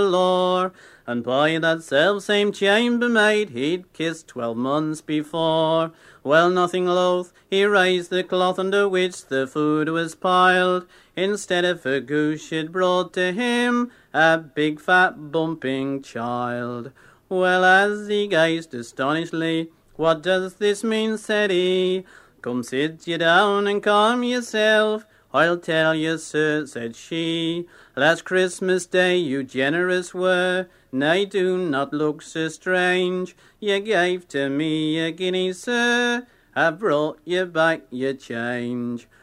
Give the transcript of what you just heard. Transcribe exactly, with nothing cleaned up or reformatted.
lore, and by that self-same chambermaid he'd kissed twelve months before. Well, nothing loath, he raised the cloth under which the food was piled. Instead of a goose she'd brought to him a big fat bumping child. Well, as he gazed astonishedly, "What does this mean?" said he. "Come, sit ye down and calm yourself, I'll tell you, sir," said she. "Last Christmas Day you generous were, nay, do not look so strange. You gave to me a guinea, sir, I've brought you back your change."